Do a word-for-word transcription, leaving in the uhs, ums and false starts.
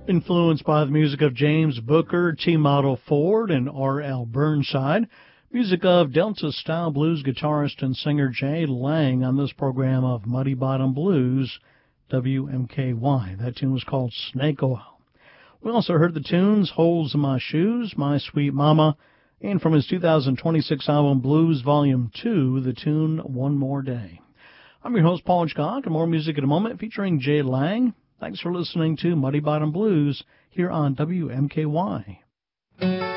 Influenced by the music of James Booker, T. Model Ford, and R L Burnside, music of Delta-style blues guitarist and singer Jay Lang on this program of Muddy Bottom Blues, W M K Y. That tune was called Snake Oil. We also heard the tunes Holes in My Shoes, My Sweet Mama, and from his two thousand twenty-six album Blues Volume two, the tune One More Day. I'm your host, Paul Hitchcock, and more music in a moment featuring Jay Lang. Thanks for listening to Muddy Bottom Blues here on W M K Y.